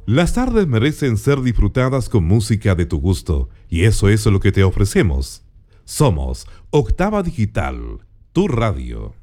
Las tardes merecen ser disfrutadas con música de tu gusto, y eso es lo que te ofrecemos. Somos Octava Digital, tu radio.